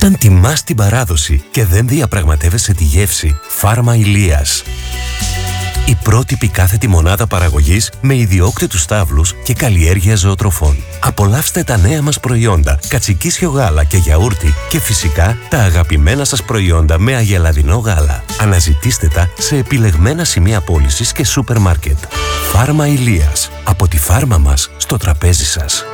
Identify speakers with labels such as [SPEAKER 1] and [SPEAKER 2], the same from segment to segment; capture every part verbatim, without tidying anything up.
[SPEAKER 1] Όταν τιμάς την παράδοση και δεν διαπραγματεύεσαι τη γεύση, Φάρμα Ηλίας. Η πρότυπη κάθετη μονάδα παραγωγής με ιδιόκτητους στάβλους και καλλιέργεια ζωοτροφών. Απολαύστε τα νέα μας προϊόντα, κατσικίσιο γάλα και γιαούρτι και φυσικά τα αγαπημένα σας προϊόντα με αγελαδινό γάλα. Αναζητήστε τα σε επιλεγμένα σημεία πώλησης και σούπερ μάρκετ. Φάρμα Ηλίας. Από τη φάρμα μας στο τραπέζι σας.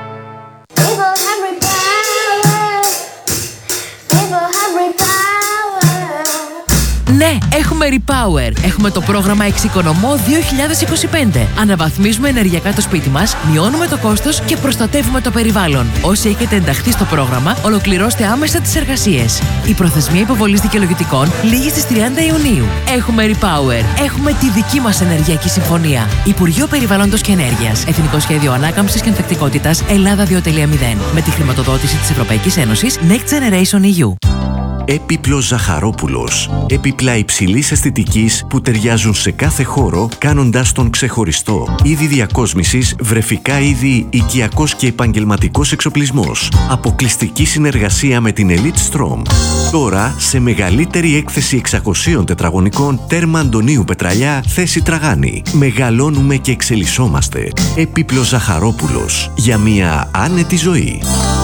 [SPEAKER 2] Ναι, έχουμε Repower. Έχουμε το πρόγραμμα Εξοικονομώ δύο χιλιάδες είκοσι πέντε. Αναβαθμίζουμε ενεργειακά το σπίτι μας, μειώνουμε το κόστος και προστατεύουμε το περιβάλλον. Όσοι έχετε ενταχθεί στο πρόγραμμα, ολοκληρώστε άμεσα τις εργασίες. Η προθεσμία υποβολής δικαιολογητικών λήγει στις τριάντα Ιουνίου. Έχουμε Repower. Έχουμε τη δική μας ενεργειακή συμφωνία. Υπουργείο Περιβάλλοντος και Ενέργειας. Εθνικό Σχέδιο Ανάκαμψης και Ανθεκτικότητας Ελλάδα δύο κόμμα μηδέν. Με τη χρηματοδότηση της Ευρωπαϊκής Ένωσης Next Generation ι γιου.
[SPEAKER 3] Έπιπλος Ζαχαρόπουλος. Έπιπλα υψηλής αισθητικής που ταιριάζουν σε κάθε χώρο, κάνοντας τον ξεχωριστό. Είδη διακόσμησης, βρεφικά είδη, οικιακός και επαγγελματικός εξοπλισμός. Αποκλειστική συνεργασία με την Elite Strom. Τώρα σε μεγαλύτερη έκθεση εξακοσίων τετραγωνικών, τέρμα Αντωνίου Πετραλιά, θέση Τραγάνη. Μεγαλώνουμε και εξελισσόμαστε. Έπιπλος Ζαχαρόπουλος. Για μια άνετη ζωή.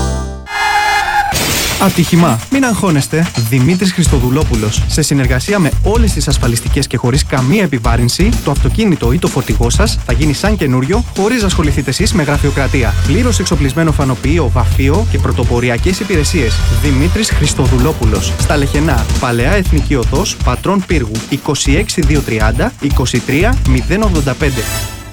[SPEAKER 4] Ατύχημα. Μην αγχώνεστε. Δημήτρης Χριστοδουλόπουλος. Σε συνεργασία με όλες τις ασφαλιστικές και χωρίς καμία επιβάρυνση, το αυτοκίνητο ή το φορτηγό σας θα γίνει σαν καινούριο, χωρίς να ασχοληθείτε εσείς με γραφειοκρατία. Πλήρως εξοπλισμένο φανοποιείο, βαφείο και πρωτοποριακές υπηρεσίες. Δημήτρης Χριστοδουλόπουλος. Στα Λεχενά, Παλαιά Εθνική Οδός, Πατρών Πύργου, είκοσι έξι χιλιάδες διακόσια τριάντα είκοσι τρία μηδέν ογδόντα πέντε.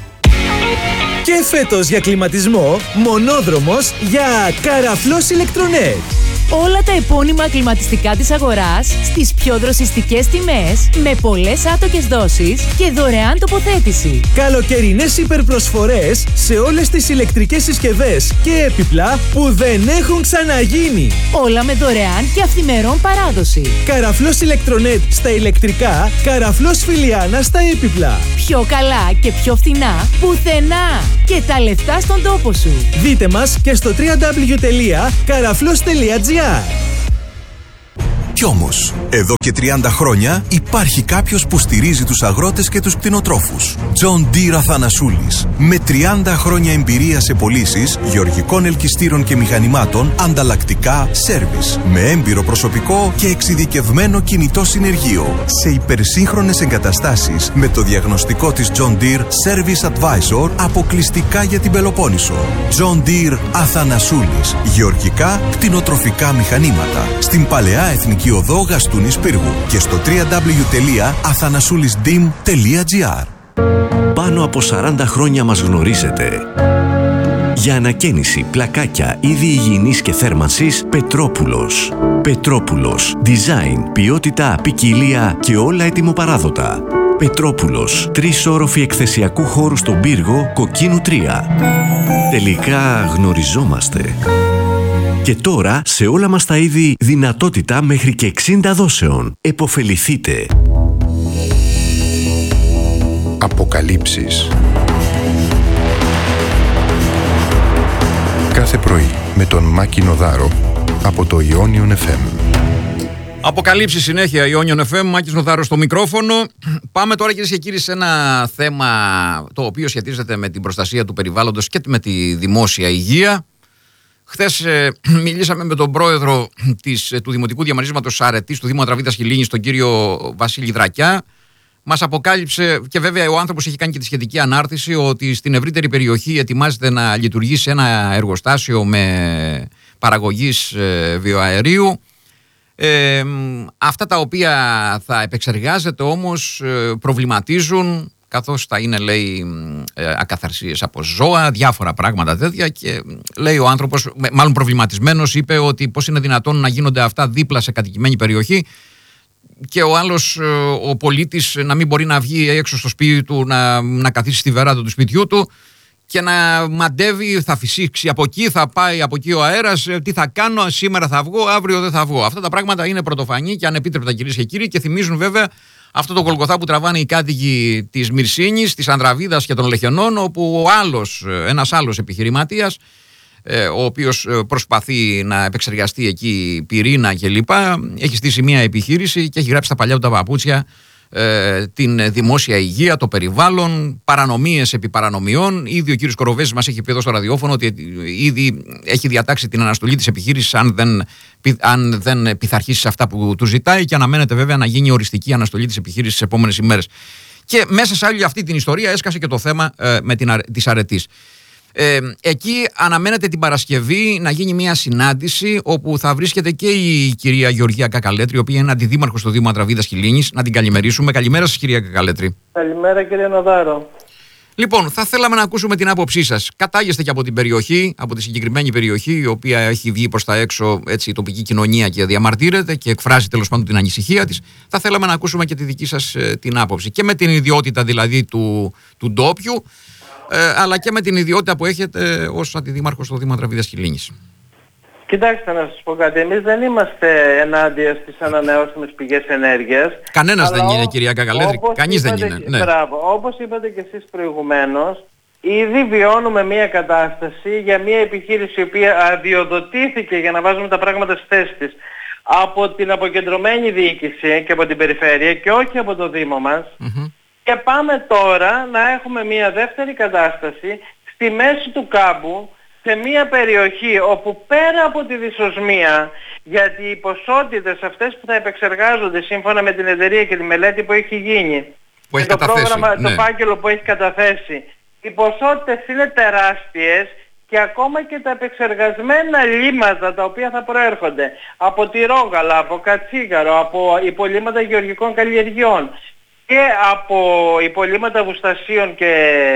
[SPEAKER 5] Και φέτος για κλιματισμό, μονόδρομος για Καραφλός Ηλεκτρονέτ.
[SPEAKER 6] Όλα τα επώνυμα κλιματιστικά της αγοράς στις πιο δροσιστικές τιμές, με πολλές άτοκες δόσεις και δωρεάν τοποθέτηση.
[SPEAKER 5] Καλοκαιρινές υπερπροσφορές σε όλες τις ηλεκτρικές συσκευές και έπιπλα που δεν έχουν ξαναγίνει.
[SPEAKER 6] Όλα με δωρεάν και αυθημερών παράδοση.
[SPEAKER 5] Καραφλός Ηλεκτρονέτ στα ηλεκτρικά, Καραφλός Φιλιάνα στα έπιπλα.
[SPEAKER 6] Πιο καλά και πιο φθηνά πουθενά. Και τα λεφτά στον τόπο σου.
[SPEAKER 5] Δείτε μας και στο double-u double-u double-u τελεία καραφλός τελεία τζι άρ.
[SPEAKER 7] Κι όμως, εδώ και τριάντα χρόνια υπάρχει κάποιος που στηρίζει τους αγρότες και τους κτηνοτρόφους. John Deere Αθανασούλης. Με τριάντα χρόνια εμπειρία σε πωλήσεις γεωργικών ελκυστήρων και μηχανημάτων, ανταλλακτικά, σέρβις. Με έμπειρο προσωπικό και εξειδικευμένο κινητό συνεργείο. Σε υπερσύγχρονες εγκαταστάσεις με το διαγνωστικό της John Deere Service Advisor αποκλειστικά για την Πελοπόννησο. John Deere Αθανασούλης. Γεωργικά, κτηνοτροφικά μηχανήματα. Στην Παλαιά Εθνική Οδό Γαστούνης Πύργου και στο double-u double-u double-u τελεία αθανασούλισdim τελεία τζι άρ.
[SPEAKER 3] Πάνω από σαράντα χρόνια μας γνωρίζετε. Για ανακαίνιση, πλακάκια, είδη υγιεινής και θέρμανσης, Πετρόπουλος. Πετρόπουλος. Design, ποιότητα, ποικιλία και όλα ετοιμοπαράδοτα. Πετρόπουλος. Τρεις όροφοι εκθεσιακού χώρου στον Πύργο, Κοκκίνου τρία. Τελικά γνωριζόμαστε. Και τώρα σε όλα μας τα είδη δυνατότητα μέχρι και εξήντα δόσεων. Εποφεληθείτε.
[SPEAKER 8] Αποκαλύψεις. Κάθε πρωί με τον Μάκη Νοδάρο από το Ionion εφ εμ.
[SPEAKER 9] Αποκαλύψεις συνέχεια, Ionion εφ εμ, Μάκης Νοδάρος στο μικρόφωνο. Πάμε τώρα, κυρίες και κύριοι, σε ένα θέμα το οποίο σχετίζεται με την προστασία του περιβάλλοντος και με τη δημόσια υγεία. Χθες ε, μιλήσαμε με τον πρόεδρο της, του Δημοτικού Διαμερίσματος Αρετής του Δήμου Ατραβίδας Χιλίνης, τον κύριο Βασίλη Δρακιά. Μας αποκάλυψε, και βέβαια ο άνθρωπος έχει κάνει και τη σχετική ανάρτηση, ότι στην ευρύτερη περιοχή ετοιμάζεται να λειτουργήσει ένα εργοστάσιο με παραγωγής ε, βιοαερίου. Ε, αυτά τα οποία θα επεξεργάζεται όμως ε, προβληματίζουν, καθώς θα είναι, λέει, ακαθαρσίες από ζώα, διάφορα πράγματα τέτοια, και λέει ο άνθρωπος, μάλλον προβληματισμένος, είπε ότι πώς είναι δυνατόν να γίνονται αυτά δίπλα σε κατοικημένη περιοχή και ο άλλος, ο πολίτης, να μην μπορεί να βγει έξω στο σπίτι του, να, να καθίσει στη βεράντα του σπιτιού του και να μαντεύει, θα φυσήξει από εκεί, θα πάει από εκεί ο αέρας, τι θα κάνω, σήμερα θα βγω, αύριο δεν θα βγω. Αυτά τα πράγματα είναι πρωτοφανή και ανεπίτρεπτα, κυρίες και κύριοι, και θυμίζουν βέβαια αυτό το Γολγοθά που τραβάνε οι κάτοικοι της Μυρσίνης, της Ανδραβίδας και των Λεχενών, όπου ο άλλος, ένας άλλος επιχειρηματίας ο οποίος προσπαθεί να επεξεργαστεί εκεί πυρήνα κλπ. Έχει στήσει μια επιχείρηση και έχει γράψει τα παλιά του τα παπούτσια την δημόσια υγεία, το περιβάλλον, παρανομίες επί παρανομιών. Ήδη ο κύριος Κοροβέζης μας έχει πει εδώ στο ραδιόφωνο ότι ήδη έχει διατάξει την αναστολή της επιχείρησης αν δεν, αν δεν πειθαρχήσει σε αυτά που του ζητάει, και αναμένεται βέβαια να γίνει οριστική αναστολή της επιχείρησης στις επόμενες ημέρες. Και μέσα σε όλη αυτή την ιστορία έσκασε και το θέμα ε, με την, της αρετής. Ε, εκεί αναμένεται την Παρασκευή να γίνει μια συνάντηση όπου θα βρίσκεται και η κυρία Γεωργία Κακαλέτρη, η οποία είναι αντιδήμαρχος στο Δήμο Ατραβίδας Χιλίνης. Να την καλημερίσουμε. Καλημέρα σας, κυρία Κακαλέτρη.
[SPEAKER 10] Καλημέρα, κύριε Νοδάρο.
[SPEAKER 9] Λοιπόν, θα θέλαμε να ακούσουμε την άποψή σας. Κατάγεστε και από την περιοχή, από τη συγκεκριμένη περιοχή, η οποία έχει βγει προς τα έξω έτσι, η τοπική κοινωνία και διαμαρτύρεται και εκφράζει τέλος πάντων την ανησυχία της. Θα θέλαμε να ακούσουμε και τη δική σας ε, την άποψη. Και με την ιδιότητα δηλαδή του, του ντόπιου, ε, αλλά και με την ιδιότητα που έχετε ως αντιδήμαρχος στο Δήμο Ατραβίδας Χιλίνης.
[SPEAKER 10] Κοιτάξτε να σας πω κάτι. Εμείς δεν είμαστε ενάντια στις ανανεώσιμες πηγές ενέργειας.
[SPEAKER 9] Κανένας δεν είναι, κυρία Κακαλέτρη. Κανείς δεν είναι. Ναι.
[SPEAKER 10] Μπράβο. Όπως είπατε και εσείς προηγουμένως, ήδη βιώνουμε μια κατάσταση για μια επιχείρηση η οποία αδειοδοτήθηκε, για να βάζουμε τα πράγματα στη θέση της, από την αποκεντρωμένη διοίκηση και από την περιφέρεια και όχι από το Δήμο μας. Mm-hmm. Και πάμε τώρα να έχουμε μια δεύτερη κατάσταση στη μέση του κάμπου, σε μια περιοχή όπου πέρα από τη δυσοσμία, γιατί οι ποσότητες αυτές που θα επεξεργάζονται σύμφωνα με την εταιρεία και τη μελέτη που έχει γίνει
[SPEAKER 9] που έχει
[SPEAKER 10] και το
[SPEAKER 9] καταθέσει,
[SPEAKER 10] πρόγραμμα,
[SPEAKER 9] ναι.
[SPEAKER 10] το φάκελο που έχει καταθέσει, οι ποσότητες είναι τεράστιες και ακόμα και τα επεξεργασμένα λίμματα τα οποία θα προέρχονται από τη Ρόγαλα, από Κατσίγαρο, από υπολείμματα γεωργικών καλλιεργειών και από υπολείμματα βουστασίων και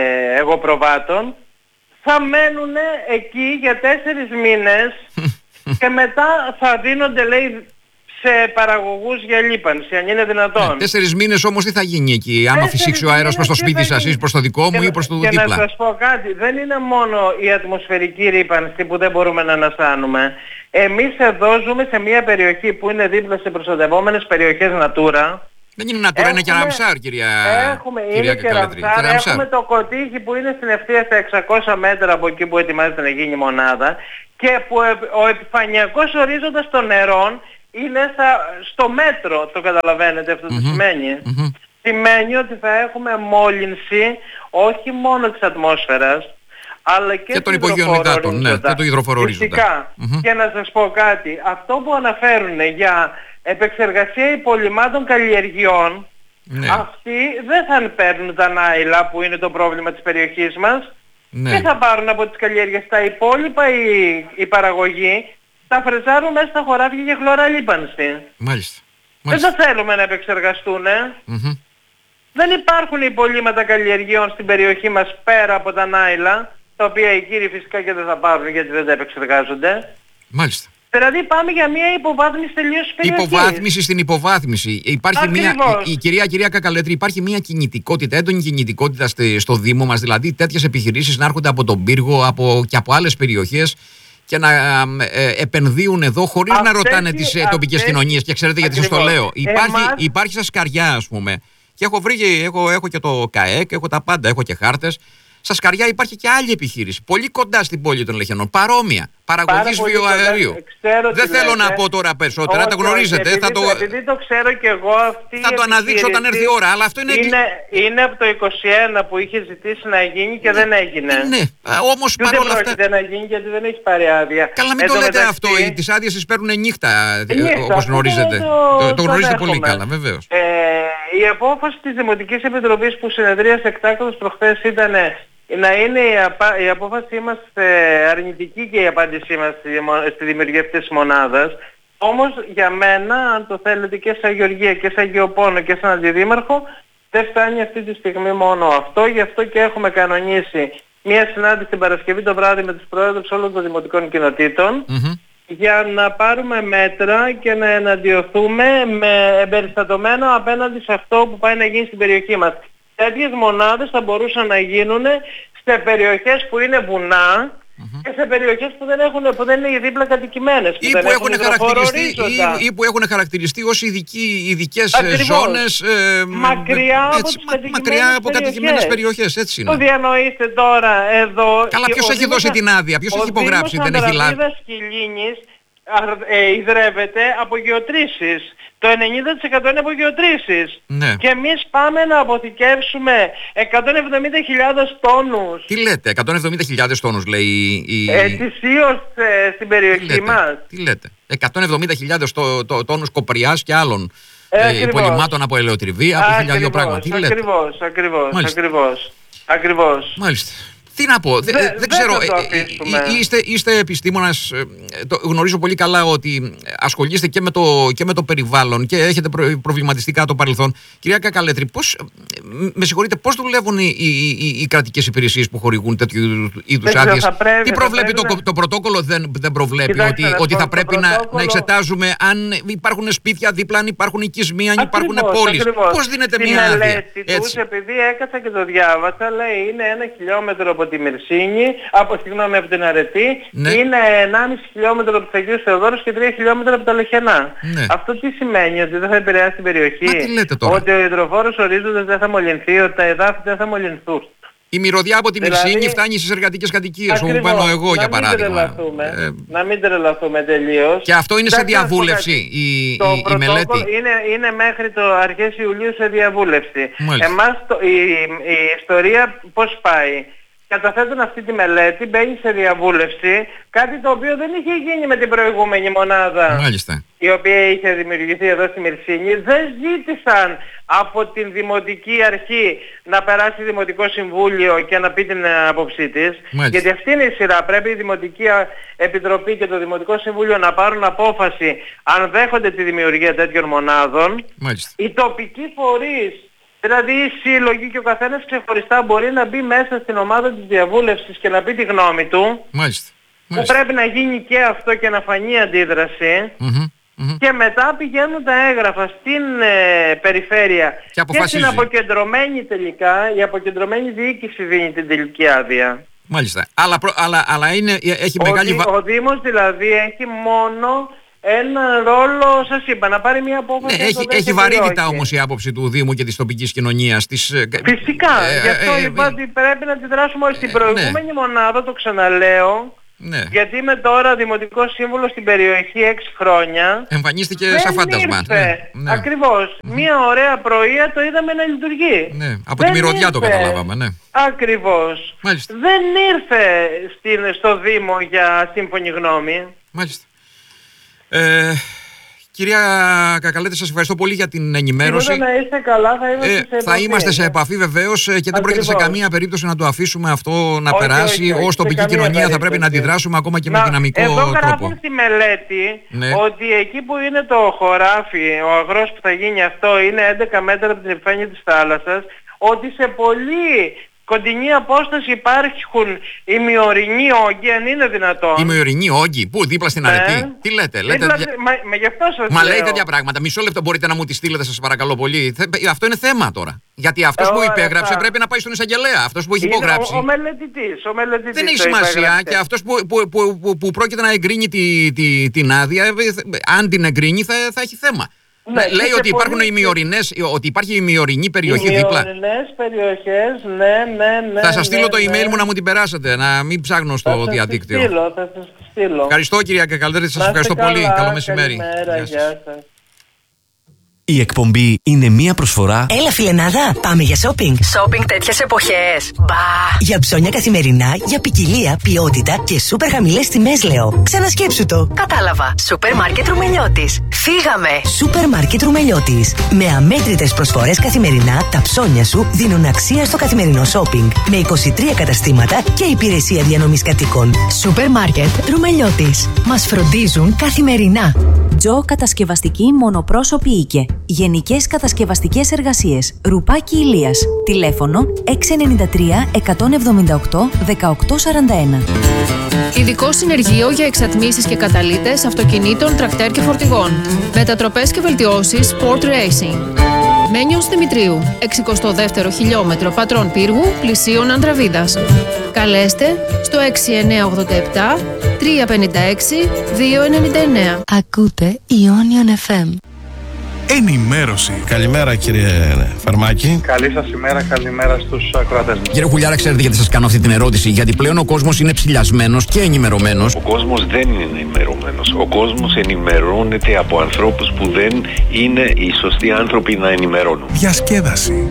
[SPEAKER 10] εγωπροβάτων, θα μένουν εκεί για τέσσερις μήνες και μετά θα δίνονται, λέει, σε παραγωγούς για λίπανση, αν είναι δυνατόν.
[SPEAKER 9] Ναι, τέσσερις μήνες όμως τι θα γίνει εκεί, άμα φυσήξει ο αέρας προς το σπίτι σας ή προς το δικό μου
[SPEAKER 10] και,
[SPEAKER 9] ή προς το
[SPEAKER 10] και
[SPEAKER 9] δίπλα.
[SPEAKER 10] Και να σας πω κάτι, δεν είναι μόνο η ατμοσφαιρική ρύπανση που δεν μπορούμε να αναστάνουμε. Εμείς εδώ ζούμε σε μια περιοχή που είναι δίπλα σε προστατευόμενες περιοχές Natura.
[SPEAKER 9] Δεν είναι Natura, είναι και Ραμσάρ, κυρία
[SPEAKER 10] Έχουμε,
[SPEAKER 9] κυρία
[SPEAKER 10] είναι και Ραμσάρ, έχουμε το Κωτίχι που είναι στην ευθεία στα εξακόσια μέτρα από εκεί που ετοιμάζεται να γίνει μονάδα και που ο επιφανειακός ορίζοντας των νερών είναι στα, στο μέτρο, το καταλαβαίνετε αυτό mm-hmm. τι σημαίνει. Mm-hmm. Σημαίνει ότι θα έχουμε μόλυνση όχι μόνο της ατμόσφαιρας, αλλά και,
[SPEAKER 9] και των υπογείων υδάτων, ναι, και του υδροφορορίζοντα.
[SPEAKER 10] Φυσικά. Mm-hmm. Και να σας πω κάτι, αυτό που αναφέρουν για επεξεργασία υπολειμμάτων καλλιεργειών, ναι. αυτοί δεν θα παίρνουν τα νάιλα που είναι το πρόβλημα της περιοχής μας, ναι. και θα πάρουν από τις καλλιέργειες τα υπόλοιπα η, η παραγωγή, τα φρεζάρουν μέσα στα χωράφια για χλωρά λίπανση.
[SPEAKER 9] Μάλιστα.
[SPEAKER 10] Δεν τα θέλουμε να επεξεργαστούν. Ε. Mm-hmm. Δεν υπάρχουν υπολείμματα καλλιεργειών στην περιοχή μας πέρα από τα νάιλα, τα οποία οι κύριοι φυσικά και δεν θα πάρουν γιατί δεν τα επεξεργάζονται.
[SPEAKER 9] Μάλιστα.
[SPEAKER 10] Δηλαδή πάμε για μια υποβάθμιση τελείως της περιοχής.
[SPEAKER 9] Υποβάθμιση στην υποβάθμιση. Υπάρχει μια, η, η κυρία, κυρία Κακαλέτρη, υπάρχει μια κινητικότητα, έντονη κινητικότητα στη, στο Δήμο μας, δηλαδή τέτοιες επιχειρήσεις να έρχονται από τον πύργο από, και από άλλες περιοχές και να ε, επενδύουν εδώ χωρίς αυτές να ρωτάνε τις αυτές, τοπικές κοινωνίες. Και ξέρετε γιατί σας το λέω. Υπάρχει, Εμάς... υπάρχει στα Σκαριά, ας πούμε, και έχω βρει, έχω, έχω και το ΚΑΕΚ, έχω τα πάντα, έχω και χάρτες. Στα Σκαριά υπάρχει και άλλη επιχείρηση, πολύ κοντά στην πόλη των Λεχενών, παρόμοια, παραγωγής βιοαερίου. Δεν θέλω λέτε. να πω τώρα περισσότερα, τα γνωρίζετε.
[SPEAKER 10] Επειδή,
[SPEAKER 9] θα το...
[SPEAKER 10] επειδή το ξέρω και εγώ, αυτή
[SPEAKER 9] θα το αναδείξω όταν έρθει η ώρα, αλλά αυτό είναι...
[SPEAKER 10] Είναι, είναι από το είκοσι ένα που είχε ζητήσει να γίνει και ναι, δεν έγινε.
[SPEAKER 9] Ναι, όμως
[SPEAKER 10] και
[SPEAKER 9] παρόλα αυτά...
[SPEAKER 10] δεν πρόκειται να γίνει γιατί δεν έχει πάρει άδεια.
[SPEAKER 9] Καλά, μην το λέτε μεταξύ... αυτό, οι, τις άδειες τις παίρνουν νύχτα, νύχτα όπως γνωρίζετε. Το, το, το γνωρίζετε πολύ καλά, βεβαίως.
[SPEAKER 10] Ε, η απόφαση της Δημοτικής Επιτροπής που συνεδρίασε εκτάκτως προχθές ήταν να είναι η, απα... η απόφασή μας ε, αρνητική και η απάντησή μας στη, στη δημιουργία αυτής της μονάδας. Όμως για μένα, αν το θέλετε και σαν Γεωργία και σαν Γεωπόνο και σαν Αντιδήμαρχο, δεν φτάνει αυτή τη στιγμή μόνο αυτό. Γι' αυτό και έχουμε κανονίσει μια συνάντηση την Παρασκευή το βράδυ με τους πρόεδρους όλων των δημοτικών κοινοτήτων mm-hmm. για να πάρουμε μέτρα και να εναντιωθούμε με εμπεριστατωμένο απέναντι σε αυτό που πάει να γίνει στην περιοχή μας. Τέτοιες μονάδες θα μπορούσαν να γίνουν σε περιοχές που είναι βουνά, mm-hmm. και σε περιοχές που δεν, έχουν, που δεν είναι δίπλα κατοικημένες.
[SPEAKER 9] Ή που, που, έχουν χαρακτηριστεί, ή, ή που έχουν χαρακτηριστεί ως ειδικοί, ειδικές ζώνες ε,
[SPEAKER 10] μακριά,
[SPEAKER 9] έτσι,
[SPEAKER 10] από τις
[SPEAKER 9] μα, μακριά από κατοικημένες περιοχές. Έτσι είναι.
[SPEAKER 10] Το διανοείστε τώρα εδώ.
[SPEAKER 9] Καλά, ποιος έχει δώσει την άδεια, ποιος έχει υπογράψει, δεν έχει λάβει.
[SPEAKER 10] Ε, ιδρεύεται από γεωτρήσεις. Το ενενήντα τοις εκατό είναι από γεωτρήσεις.
[SPEAKER 9] Ναι.
[SPEAKER 10] Και εμείς πάμε να αποθηκεύσουμε εκατόν εβδομήντα χιλιάδες τόνους.
[SPEAKER 9] Τι λέτε, εκατόν εβδομήντα χιλιάδες τόνους λέει η...
[SPEAKER 10] ετησίως ε, στην περιοχή
[SPEAKER 9] τι
[SPEAKER 10] μας.
[SPEAKER 9] Τι λέτε, εκατόν εβδομήντα χιλιάδες το, το, τόνους κοπριάς και άλλων
[SPEAKER 10] ε,
[SPEAKER 9] ε, υπολοιμάτων από ελαιοτριβή, από χίλια δύο πράγματα. Τι λέτε.
[SPEAKER 10] Ακριβώς, ακριβώς, ακριβώς, ακριβώς.
[SPEAKER 9] Μάλιστα. Τι να πω, δεν δε, δε ξέρω, ε, είστε, είστε επιστήμονας, ε, το, γνωρίζω πολύ καλά ότι ασχολείστε και με το, και με το περιβάλλον και έχετε προ, προβληματιστικά το παρελθόν. Κυρία Κακαλέτρη, πώς, με συγχωρείτε, πώς δουλεύουν οι, οι, οι, οι κρατικές υπηρεσίες που χορηγούν τέτοιου είδους άδειες? Τι προβλέπει το, να... το πρωτόκολλο, δεν, δεν προβλέπει? Κοιτάξτε, ότι, ότι θα πρέπει πρωτόκολλο... να, να εξετάζουμε αν υπάρχουν σπίτια δίπλα, αν υπάρχουν οικισμοί, αν υπάρχουν πόλεις. Πώς δίνεται
[SPEAKER 10] Στη
[SPEAKER 9] μια άδεια?
[SPEAKER 10] Μελέτη τους, επειδή έκατσα και το διάβασα, λέει είναι ένα χιλιόμετρο από τη Μυρσίνη, από, συγγνώμη, από την Αρετή, ναι. είναι ενάμιση χιλιόμετρο από τους Αγίους Θεοδόρους και τρία χιλιόμετρα από τα Λεχενά. Ναι. Αυτό τι σημαίνει? Ότι δεν θα επηρεάσει την περιοχή?
[SPEAKER 9] Μα τι λέτε τώρα?
[SPEAKER 10] Ότι ο υδροφόρος ορίζοντας δεν θα μολυνθεί, ότι τα εδάφη δεν θα μολυνθούν.
[SPEAKER 9] Η μυρωδιά από τη δηλαδή, Μυρσίνη φτάνει στις εργατικές κατοικίες όπου μένω εγώ, για παράδειγμα.
[SPEAKER 10] Ε, να μην τρελαθούμε τελείως.
[SPEAKER 9] Και αυτό είναι σε διαβούλευση η,
[SPEAKER 10] το
[SPEAKER 9] η, η μελέτη.
[SPEAKER 10] Είναι, είναι μέχρι το αρχές Ιουλίου σε διαβούλευση.
[SPEAKER 9] Μάλιστα.
[SPEAKER 10] Εμάς το, η, η ιστορία πώς πάει? Καταθέτουν αυτή τη μελέτη, μπαίνει σε διαβούλευση, κάτι το οποίο δεν είχε γίνει με την προηγούμενη μονάδα.
[SPEAKER 9] Μάλιστα.
[SPEAKER 10] Η οποία είχε δημιουργηθεί εδώ στη Μυρσίνη. Δεν ζήτησαν από την Δημοτική Αρχή να περάσει Δημοτικό Συμβούλιο και να πει την άποψή της. Γιατί αυτή είναι η σειρά. Πρέπει η Δημοτική Επιτροπή και το Δημοτικό Συμβούλιο να πάρουν απόφαση αν δέχονται τη δημιουργία τέτοιων μονάδων.
[SPEAKER 9] Μάλιστα.
[SPEAKER 10] Οι τοπικοί φορείς, δηλαδή οι σύλλογοι και ο καθένας ξεχωριστά μπορεί να μπει μέσα στην ομάδα της διαβούλευσης και να πει τη γνώμη του.
[SPEAKER 9] Μάλιστα.
[SPEAKER 10] Που
[SPEAKER 9] Μάλιστα.
[SPEAKER 10] πρέπει να γίνει και αυτό και να φανεί αντίδραση.
[SPEAKER 9] Mm-hmm. Mm-hmm.
[SPEAKER 10] Και μετά πηγαίνουν τα έγγραφα στην ε, περιφέρεια
[SPEAKER 9] και,
[SPEAKER 10] και στην αποκεντρωμένη τελικά. Η αποκεντρωμένη διοίκηση δίνει την τελική άδεια.
[SPEAKER 9] Μάλιστα. Αλλά, προ, αλλά, αλλά είναι, έχει
[SPEAKER 10] ο,
[SPEAKER 9] μεγάλη...
[SPEAKER 10] Ο, ο Δήμος δηλαδή έχει μόνο ένα ρόλο, σας είπα, να πάρει μια απόφαση.
[SPEAKER 9] Ναι, έχει έχει βαρύτητα όμως η άποψη του Δήμου και της τοπικής κοινωνίας. Της...
[SPEAKER 10] Φυσικά.
[SPEAKER 9] Ε,
[SPEAKER 10] Γι' αυτό
[SPEAKER 9] ε,
[SPEAKER 10] είπα
[SPEAKER 9] ε,
[SPEAKER 10] ότι πρέπει να αντιδράσουμε όλοι.
[SPEAKER 9] Ε,
[SPEAKER 10] στην προηγούμενη
[SPEAKER 9] ναι.
[SPEAKER 10] μονάδα, το ξαναλέω.
[SPEAKER 9] Ναι.
[SPEAKER 10] Γιατί είμαι τώρα δημοτικό σύμβουλο στην περιοχή έξι χρόνια.
[SPEAKER 9] Εμφανίστηκε
[SPEAKER 10] δεν
[SPEAKER 9] σαν φάντασμα.
[SPEAKER 10] Ναι, ναι. Ακριβώς. Mm-hmm. Μία ωραία πρωία το είδαμε να λειτουργεί.
[SPEAKER 9] Ναι. Από δεν τη μυρωδιά ήρθε. Το καταλάβαμε. Ναι.
[SPEAKER 10] Ακριβώς.
[SPEAKER 9] Μάλιστα.
[SPEAKER 10] Δεν ήρθε στην, στο Δήμο για σύμφωνη γνώμη.
[SPEAKER 9] Μάλιστα. Ε, Κυρία Κακαλέτρη, σας ευχαριστώ πολύ για την ενημέρωση.
[SPEAKER 10] Να είστε καλά, θα είμαστε, ε, σε, επαφή.
[SPEAKER 9] θα είμαστε σε επαφή βεβαίως και Ακριβώς. δεν πρόκειται σε καμία περίπτωση να το αφήσουμε αυτό να όχι, περάσει. Όχι, όχι, ως τοπική κοινωνία περίπτωση. Θα πρέπει να αντιδράσουμε ακόμα και να, με δυναμικό
[SPEAKER 10] εδώ
[SPEAKER 9] τρόπο.
[SPEAKER 10] Εδώ γράφουν στη μελέτη ναι. ότι εκεί που είναι το χωράφι, ο αγρός που θα γίνει αυτό είναι έντεκα μέτρα από την επιφάνεια της θάλασσας, ότι σε πολύ κοντινή απόσταση υπάρχουν ημιορεινοί όγκοι, αν είναι δυνατόν.
[SPEAKER 9] Ημιορεινοί όγκοι, πού, δίπλα στην Αρετή? Ναι. Τι λέτε, λέτε.
[SPEAKER 10] Δίπλα, δια... μα, μα γι' αυτό σας
[SPEAKER 9] Μα
[SPEAKER 10] λέω.
[SPEAKER 9] λέει τέτοια πράγματα. Μισό λεπτό μπορείτε να μου τη στείλετε, σας παρακαλώ πολύ. Αυτό είναι θέμα τώρα. Γιατί αυτός ε, που υπέγραψε θα... πρέπει να πάει στον εισαγγελέα. Αυτός που έχει είναι υπογράψει.
[SPEAKER 10] Ο, ο μελετητής. Ο μελετητής
[SPEAKER 9] δεν έχει σημασία. Και αυτός που, που, που, που, που πρόκειται να εγκρίνει τη, τη, την άδεια, αν την εγκρίνει, θα, θα έχει θέμα. Ναι, λέει ότι υπάρχουν πολύ... ημιορεινές, ότι υπάρχει ημιορεινή περιοχή δίπλα.
[SPEAKER 10] Ημιορεινές περιοχές, ναι, ναι, ναι.
[SPEAKER 9] Θα σας στείλω
[SPEAKER 10] ναι,
[SPEAKER 9] το email
[SPEAKER 10] ναι.
[SPEAKER 9] μου να μου την περάσετε, να μην ψάχνω στο
[SPEAKER 10] θα
[SPEAKER 9] διαδίκτυο.
[SPEAKER 10] Θα σας στείλω, θα σας στείλω.
[SPEAKER 9] Ευχαριστώ κυρία Κακαλέτρη, σας ευχαριστώ
[SPEAKER 10] καλά,
[SPEAKER 9] πολύ. Καλό μεσημέρι.
[SPEAKER 10] Καλημέρα, γεια σας.
[SPEAKER 3] Η εκπομπή είναι μία προσφορά.
[SPEAKER 11] Έλα φιλενάδα, πάμε για shopping.
[SPEAKER 12] Shopping τέτοιες εποχές. Μπα.
[SPEAKER 11] Για ψώνια καθημερινά, για ποικιλία, ποιότητα και σούπερ χαμηλές τιμές λέω. Ξανασκέψου το.
[SPEAKER 12] Κατάλαβα. Σούπερ μάρκετ Ρουμελιώτης. Φύγαμε.
[SPEAKER 11] Σούπερ μάρκετ Ρουμελιώτης. Με αμέτρητες προσφορές καθημερινά, τα ψώνια σου δίνουν αξία στο καθημερινό shopping. Με είκοσι τρία καταστήματα και υπηρεσία διανομής κατοίκων.
[SPEAKER 6] Σούπερ μάρκετ Ρουμελιώτης. Μας φροντίζουν καθημερινά.
[SPEAKER 13] Τζο Κατασκευαστική Μονοπρόσωπη Οίκε. Γενικές κατασκευαστικές εργασίες. Ρουπάκι Ηλίας. Τηλέφωνο έξι εννιά τρία εκατόν εβδομήντα οκτώ δεκαοκτώ σαράντα ένα.
[SPEAKER 14] Ειδικό συνεργείο για εξατμίσεις και καταλύτες αυτοκινήτων, τρακτέρ και φορτηγών. Μετατροπές και βελτιώσεις Sport Racing. Μένιος Δημητρίου, εξηκοστό δεύτερο χιλιόμετρο Πατρών Πύργου, πλησίον Ανδραβίδας. Καλέστε στο έξι εννιά οκτώ επτά τρία πέντε έξι δύο εννιά εννιά.
[SPEAKER 15] Ακούτε Ionion εφ εμ.
[SPEAKER 16] Ενημέρωση. Καλημέρα κύριε Φαρμάκη.
[SPEAKER 17] Καλή σας ημέρα, καλημέρα στους ακροατές μας.
[SPEAKER 9] Κύριε Χουλιάρα, ξέρετε γιατί σας κάνω αυτή την ερώτηση? Γιατί πλέον ο κόσμος είναι ψηλιασμένος και ενημερωμένος.
[SPEAKER 18] Ο κόσμος δεν είναι ενημερωμένος. Ο κόσμος ενημερώνεται από ανθρώπους που δεν είναι οι σωστοί άνθρωποι να ενημερώνουν.
[SPEAKER 16] Διασκέδαση.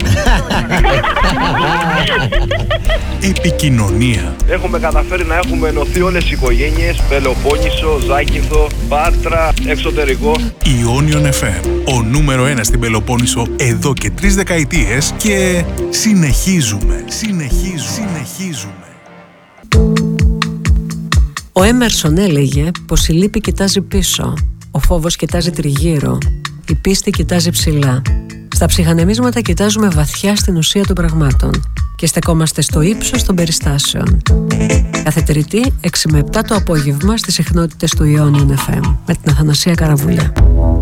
[SPEAKER 16] Επικοινωνία.
[SPEAKER 19] Έχουμε καταφέρει να έχουμε ενωθεί όλες οι οικογένειες. Πελοπόννησο, Ζάκυνθο, Πάτρα, εξωτερικό.
[SPEAKER 16] Ionion εφ εμ. Ο νούμερο ένα στην Πελοπόννησο εδώ και τρεις δεκαετίες και συνεχίζουμε, συνεχίζουμε, συνεχίζουμε.
[SPEAKER 20] Ο Έμερσον έλεγε πως η λύπη κοιτάζει πίσω, ο φόβος κοιτάζει τριγύρω, η πίστη κοιτάζει ψηλά. Στα ψυχανεμίσματα κοιτάζουμε βαθιά στην ουσία των πραγμάτων και στεκόμαστε στο ύψος των περιστάσεων. Κάθε Τρίτη, έξι με επτά το απόγευμα στις συχνότητες του Ionion εφ εμ με την Αθανασία Καραβουλιά.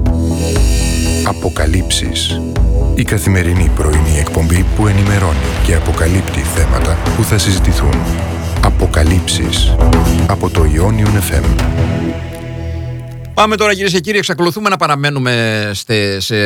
[SPEAKER 8] Αποκαλύψεις. Η καθημερινή πρωινή εκπομπή που ενημερώνει και αποκαλύπτει θέματα που θα συζητηθούν. Αποκαλύψεις. Από το Ionion εφ εμ.
[SPEAKER 9] Πάμε τώρα κυρίες και κύριοι, εξακολουθούμε να παραμένουμε σε, σε,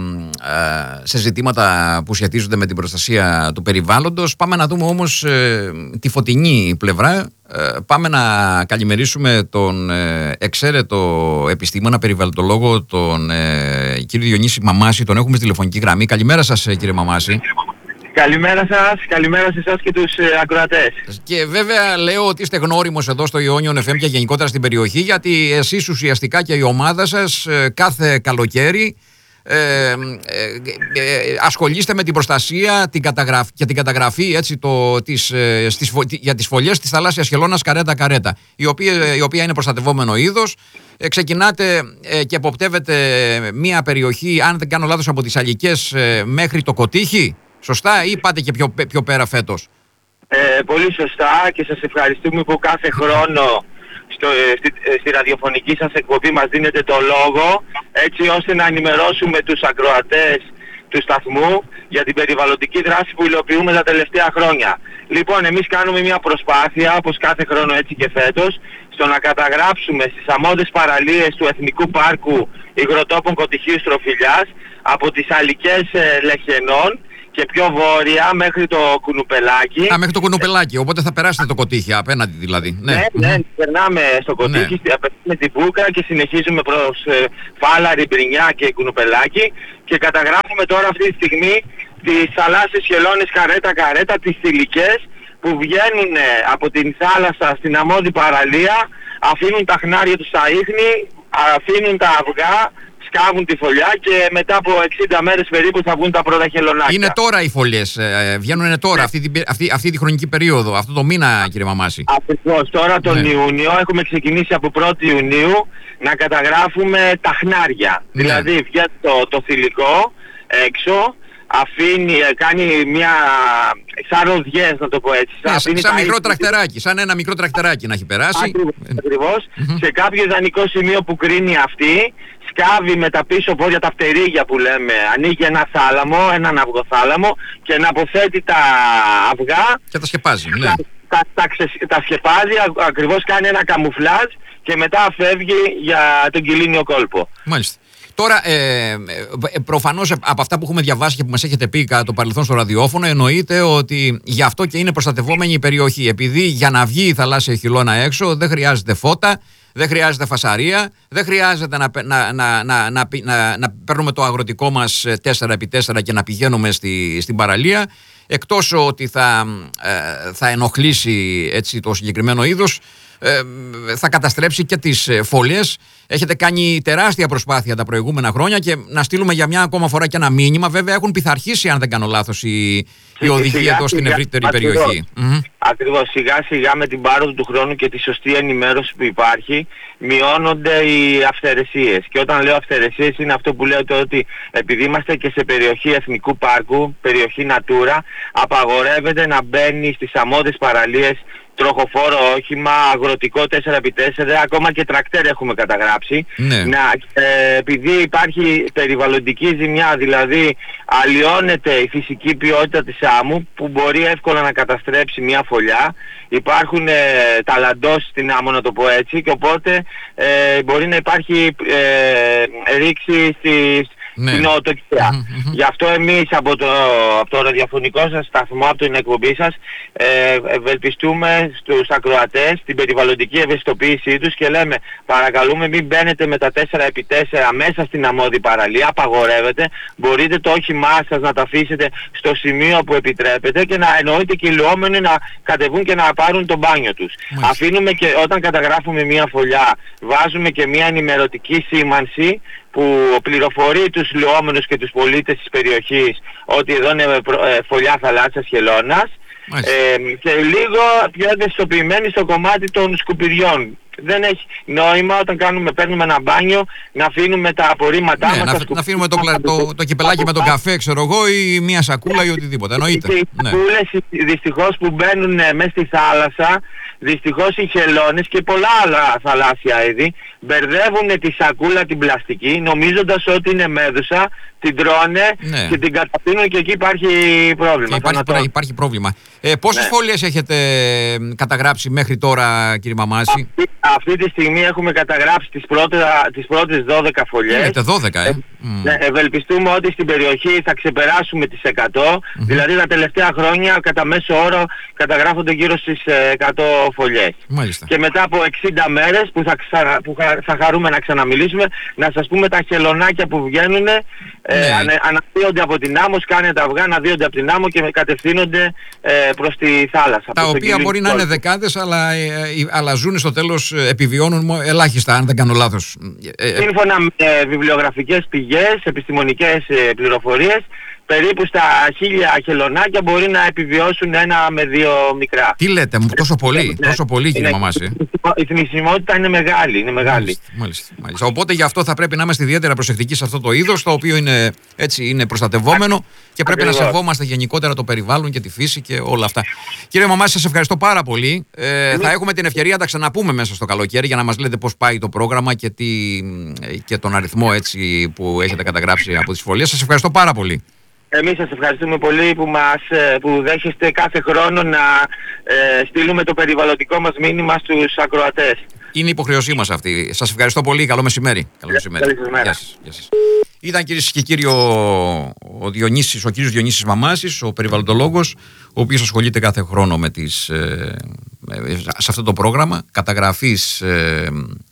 [SPEAKER 9] σε ζητήματα που σχετίζονται με την προστασία του περιβάλλοντος. Πάμε να δούμε όμως ε, τη φωτεινή πλευρά. Ε, πάμε να καλημερίσουμε τον ε, εξαίρετο επιστήμονα περιβαλλοντολόγο, τον ε, κύριο Διονύση Μαμάση. Τον έχουμε στη τηλεφωνική γραμμή. Καλημέρα σας κύριε Μαμάση.
[SPEAKER 10] Καλημέρα σας, καλημέρα σε εσάς και τους ε, ακροατές.
[SPEAKER 9] Και βέβαια λέω ότι είστε γνώριμος εδώ στο Ionion εφ εμ και γενικότερα στην περιοχή, γιατί εσείς ουσιαστικά και η ομάδα σας ε, κάθε καλοκαίρι ε, ε, ε, ε, ασχολείστε με την προστασία την καταγραφή, και την καταγραφή έτσι, το, της, ε, στις, για τις φωλιές της θαλάσσιας χελώνας καρέτα-καρέτα, η οποία, η οποία είναι προστατευόμενο είδος. Ε, ξεκινάτε ε, και εποπτεύετε μια περιοχή, αν δεν κάνω λάθος, από τις Αλικές ε, μέχρι το Κωτίχι. Σωστά ή πάτε και πιο, πιο πέρα φέτος?
[SPEAKER 10] Ε, πολύ σωστά και σας ευχαριστούμε που κάθε χρόνο στο, στη, στη ραδιοφωνική σας εκπομπή μας δίνετε το λόγο, έτσι ώστε να ενημερώσουμε τους ακροατές του σταθμού για την περιβαλλοντική δράση που υλοποιούμε τα τελευταία χρόνια. Λοιπόν, εμείς κάνουμε μια προσπάθεια, όπως κάθε χρόνο έτσι και φέτος, στο να καταγράψουμε στις αμμώδες παραλίες του Εθνικού Πάρκου Υγροτόπων Κωτιχίου Στροφιλιάς από τις Αλικές ε, Λεχενών και πιο βόρεια μέχρι το Κουνουπελάκι.
[SPEAKER 9] Α, μέχρι το Κουνουπελάκι, οπότε θα περάσετε το Κωτίχι απέναντι δηλαδή. Ναι,
[SPEAKER 10] ναι, ναι mm-hmm. περνάμε στο Κωτίχι, ναι. Απευθύνουμε την Μπούκα και συνεχίζουμε προς ε, Φάλαρη, Μπρινιά και Κουνουπελάκι και καταγράφουμε τώρα αυτή τη στιγμή τις θαλάσσιες χελώνες καρέτα-καρέτα, τις θηλυκές που βγαίνουν από την θάλασσα στην αμμώδη παραλία, αφήνουν τα χνάρια τους στα ίχνη, αφήνουν τα αυγά, σκάβουν τη φωλιά και μετά από εξήντα μέρες περίπου θα βγουν τα πρώτα χελωνάκια.
[SPEAKER 9] Είναι τώρα οι φωλιές, ε, βγαίνουν τώρα, ναι. αυτή, την, αυτή, αυτή τη χρονική περίοδο, αυτό το μήνα κύριε Μαμάση.
[SPEAKER 10] Ακριβώς, τώρα τον ναι. Ιούνιο έχουμε ξεκινήσει από πρώτη Ιουνίου να καταγράφουμε τα χνάρια. Ναι. Δηλαδή βγαίνει το, το θηλυκό έξω, αφήνει, κάνει μια σαν ροδιές να το πω έτσι.
[SPEAKER 9] Ναι, σαν σαν μικρό τρακτεράκι, σαν ένα μικρό τρακτεράκι να έχει περάσει.
[SPEAKER 10] Ακριβώς, ακριβώς. Mm-hmm. Σε κάποιο ιδανικό σημείο που κρίνει αυτή, σκάβει με τα πίσω πόδια τα φτερίγια που λέμε, ανοίγει ένα θάλαμο, έναν αυγοθάλαμο και να αποθέτει τα αυγά
[SPEAKER 9] και τα σκεπάζει, ναι.
[SPEAKER 10] τα, τα, τα, ξε, τα σκεπάζει, α, ακριβώς κάνει ένα καμουφλάζ και μετά φεύγει για τον κοιλίνιο κόλπο.
[SPEAKER 9] Μάλιστα. Τώρα, ε, προφανώς από αυτά που έχουμε διαβάσει και που μας έχετε πει κατά το παρελθόν στο ραδιόφωνο, εννοείται ότι γι' αυτό και είναι προστατευόμενη η περιοχή. Επειδή για να βγει η θαλάσσια χελώνα έξω δεν χρειάζεται φώτα, δεν χρειάζεται φασαρία, δεν χρειάζεται να, να, να, να, να, να, να παίρνουμε το αγροτικό μας τέσσερα επί τέσσερα και να πηγαίνουμε στη, στην παραλία. Εκτός ότι θα, ε, θα ενοχλήσει έτσι, το συγκεκριμένο είδος, ε, θα καταστρέψει και τις φωλιές. Έχετε κάνει τεράστια προσπάθεια τα προηγούμενα χρόνια και να στείλουμε για μια ακόμα φορά και ένα μήνυμα. Βέβαια έχουν πειθαρχήσει, αν δεν κάνω λάθος, η, η οδηγία εδώ στην ευρύτερη περιοχή. Mm-hmm.
[SPEAKER 10] Ακριβώς, σιγά σιγά με την πάροδο του χρόνου και τη σωστή ενημέρωση που υπάρχει μειώνονται οι αυθαιρεσίες. Και όταν λέω αυθαιρεσίες είναι αυτό που λέω ότι επειδή είμαστε και σε περιοχή εθνικού πάρκου, περιοχή Natura, απαγορεύεται να μπαίνει στις αμμώδες παραλίες
[SPEAKER 21] τροχοφόρο όχημα, αγροτικό τέσσερα επί τέσσερα, ακόμα και τρακτέρ έχουμε καταγράψει.
[SPEAKER 9] Ναι.
[SPEAKER 21] Να, ε, επειδή υπάρχει περιβαλλοντική ζημιά, δηλαδή αλλοιώνεται η φυσική ποιότητα της άμμου που μπορεί εύκολα να καταστρέψει μια φωλιά. Υπάρχουν ε, ταλαντώσεις στην άμμο, να το πω έτσι, και οπότε ε, μπορεί να υπάρχει ε, ρήξη στις
[SPEAKER 9] ναι.
[SPEAKER 21] στην οτοκία. Mm-hmm. Γι' αυτό εμείς από το, από το ραδιοφωνικό σας σταθμό, από την εκπομπή σας, ε, ευελπιστούμε στους ακροατές την περιβαλλοντική ευαισθητοποίησή τους και λέμε παρακαλούμε μην μπαίνετε με τα τέσσερα επί τέσσερα μέσα στην αμμώδη παραλία, απαγορεύεται, μπορείτε το όχημά σας να τα αφήσετε στο σημείο που επιτρέπετε και να εννοείται και οι λουόμενοι να κατεβούν και να πάρουν το μπάνιο τους. Mm-hmm. Αφήνουμε και όταν καταγράφουμε μια φωλιά, βάζουμε και μια ενημερωτική σήμανση που πληροφορεί τους λουόμενους και τους πολίτες της περιοχής ότι εδώ είναι φωλιά θαλάσσιας χελώνας, ε, και λίγο πιο ευαισθητοποιημένοι στο κομμάτι των σκουπιδιών. Δεν έχει νόημα όταν κάνουμε, παίρνουμε ένα μπάνιο να αφήνουμε τα απορρίμματά
[SPEAKER 9] ναι,
[SPEAKER 21] μας.
[SPEAKER 9] Να, σκου... να αφήνουμε το, το, το κυπελάκι με τον καφέ, ξέρω εγώ, ή μια σακούλα ή οτιδήποτε. Εννοείται. Οι
[SPEAKER 21] ναι. σακούλες δυστυχώς που μπαίνουν μέσα στη θάλασσα, δυστυχώς οι χελώνες και πολλά άλλα θαλάσσια είδη μπερδεύουν τη σακούλα την πλαστική νομίζοντας ότι είναι μέδουσα, την τρώνε ναι. και την καταπίνουν και εκεί υπάρχει πρόβλημα.
[SPEAKER 9] Και υπάρχει, το... υπάρχει πρόβλημα. Ε, πόσες ναι. φωλιές έχετε καταγράψει μέχρι τώρα, κύριε Μαμάση?
[SPEAKER 21] Αυτή, αυτή τη στιγμή έχουμε καταγράψει τις πρώτες, τις πρώτες δώδεκα φωλιές.
[SPEAKER 9] Έχετε δώδεκα, ε.
[SPEAKER 21] ε mm. ναι, ευελπιστούμε ότι στην περιοχή θα ξεπεράσουμε τις εκατό. Mm-hmm. Δηλαδή τα τελευταία χρόνια κατά μέσο όρο καταγράφονται γύρω στις εκατό φωλιές.
[SPEAKER 9] Μάλιστα.
[SPEAKER 21] Και μετά από εξήντα μέρες που θα, ξα... που θα χαρούμε να ξαναμιλήσουμε, να σας πούμε τα χελωνάκια που βγαίνουν, ναι. ε, ανα... αναδύονται από την άμμο, σκάνε τα αυγά, αναδύονται από την άμμο και κατευθύνονται ε, προς τη θάλασσα.
[SPEAKER 9] Τα οποία μπορεί να είναι δεκάδες, αλλά, ε, ε, αλλά ζουν στο τέλος, ε, επιβιώνουν ελάχιστα, αν δεν κάνω λάθος.
[SPEAKER 21] Ε, Σύμφωνα με ε, βιβλιογραφικές πηγές, επιστημονικές ε, πληροφορίες, περίπου στα χίλια χελωνάκια μπορεί να επιβιώσουν ένα με δύο μικρά.
[SPEAKER 9] Τι λέτε, τόσο πολύ, ναι, τόσο πολύ κύριε Μαμάση.
[SPEAKER 21] Η θνησιμότητα είναι μεγάλη, είναι μεγάλη.
[SPEAKER 9] Μάλιστα, μάλιστα, μάλιστα. Οπότε γι' αυτό θα πρέπει να είμαστε ιδιαίτερα προσεκτικοί σε αυτό το είδος, το οποίο είναι, έτσι, είναι προστατευόμενο και πρέπει Ακριβώς. να σεβόμαστε γενικότερα το περιβάλλον και τη φύση και όλα αυτά. Κύριε Μαμάση, σας ευχαριστώ πάρα πολύ. Ε, θα έχουμε την ευκαιρία να τα ξαναπούμε μέσα στο καλοκαίρι για να μας λέτε πώς πάει το πρόγραμμα και, τι, και τον αριθμό έτσι, που έχετε καταγράψει από τις φωλιές. Σας ευχαριστώ πάρα πολύ.
[SPEAKER 21] Εμείς σας ευχαριστούμε πολύ που, μας, που δέχεστε κάθε χρόνο να ε, στείλουμε το περιβαλλοντικό μας μήνυμα στους ακροατές.
[SPEAKER 9] Είναι υποχρεωσή μας αυτή. Σας ευχαριστώ πολύ. Καλό μεσημέρι. Καλό μεσημέρι.
[SPEAKER 21] Καλή σας μέρα.
[SPEAKER 9] Γεια σας. Γεια σας. Ήταν κυρίες και κύριοι ο, ο, Διονύσης, ο κύριος Διονύσης Μαμάσης, ο περιβαλλοντολόγος, ο οποίος ασχολείται κάθε χρόνο με τις, ε, σε αυτό το πρόγραμμα καταγραφής ε,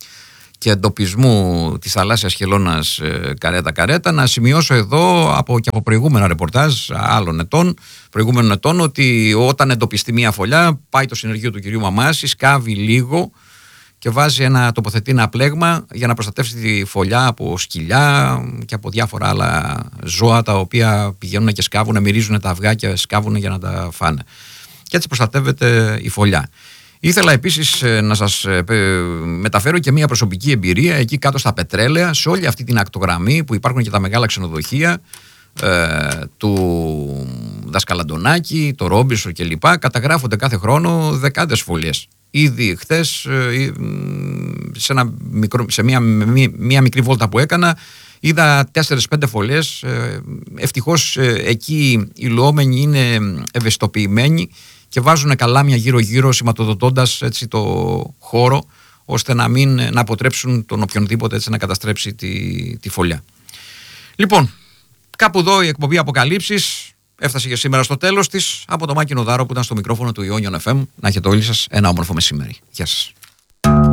[SPEAKER 9] και εντοπισμού της θαλάσσιας χελώνας καρέτα-καρέτα. Να σημειώσω εδώ από, και από προηγούμενα ρεπορτάζ άλλων ετών, προηγούμενων ετών, ότι όταν εντοπιστεί μια φωλιά, πάει το συνεργείο του κυρίου Μαμάση, σκάβει λίγο και βάζει ένα, τοποθετεί ένα πλέγμα για να προστατεύσει τη φωλιά από σκυλιά και από διάφορα άλλα ζώα τα οποία πηγαίνουν και σκάβουν, μυρίζουν τα αυγά και σκάβουν για να τα φάνε. Και έτσι προστατεύεται η φωλιά. Ήθελα επίσης να σας μεταφέρω και μια προσωπική εμπειρία εκεί κάτω στα Πετρέλαια, σε όλη αυτή την ακτογραμμή που υπάρχουν και τα μεγάλα ξενοδοχεία ε, του Δασκαλαντονάκη, το Ρόμπινσον κλπ. Καταγράφονται κάθε χρόνο δεκάδες φωλιές. Ήδη χθες σε, ένα μικρό, σε μια, μια μικρή βόλτα που έκανα είδα τέσσερις πέντε φωλιές. Ευτυχώς εκεί οι λουόμενοι είναι ευαισθητοποιημένοι και βάζουν καλάμια γύρω-γύρω, σηματοδοτώντας έτσι το χώρο, ώστε να μην να αποτρέψουν τον οποιονδήποτε έτσι να καταστρέψει τη, τη φωλιά. Λοιπόν, κάπου εδώ η εκπομπή Αποκαλύψεις έφτασε και σήμερα στο τέλος της. Από το Μάκη Νοδάρο που ήταν στο μικρόφωνο του Ιόνιον εφ εμ. Να έχετε όλοι σας ένα όμορφο μεσημέρι. Γεια σας.